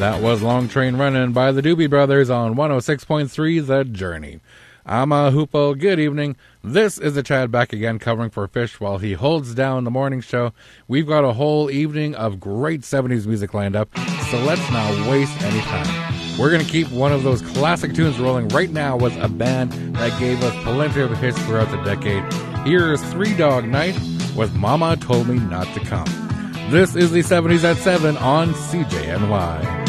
That was Long Train Runnin' by the Doobie Brothers on 106.3 The Journey. I'm a Hoopo. Good evening. This is the Chad back again covering for Fish while he holds down the morning show. We've got a whole evening of great 70s music lined up, so let's not waste any time. We're going to keep one of those classic tunes rolling right now with a band that gave us plenty of hits throughout the decade. Here's Three Dog Night with Mama Told Me Not to Come. This is the 70s at 7 on CJNY.